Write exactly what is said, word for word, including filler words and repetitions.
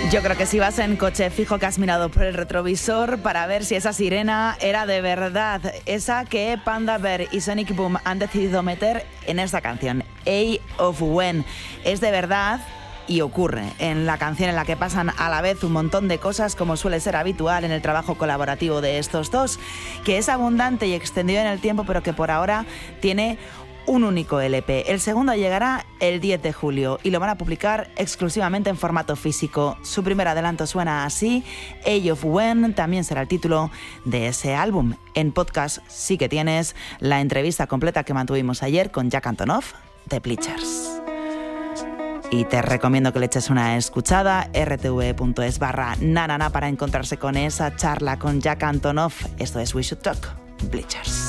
Yo creo que si vas en coche fijo que has mirado por el retrovisor para ver si esa sirena era de verdad, esa que Panda Bear y Sonic Boom han decidido meter en esta canción, A of When. Es de verdad y ocurre en la canción en la que pasan a la vez un montón de cosas, como suele ser habitual en el trabajo colaborativo de estos dos, que es abundante y extendido en el tiempo, pero que por ahora tiene un único L P. El segundo llegará el diez de julio y lo van a publicar exclusivamente en formato físico. Su primer adelanto suena así, A of When, también será el título de ese álbum. En podcast sí que tienes la entrevista completa que mantuvimos ayer con Jack Antonoff de Bleachers. Y te recomiendo que le eches una escuchada, rtv.es barra nanana para encontrarse con esa charla con Jack Antonoff. Esto es We Should Talk, Bleachers.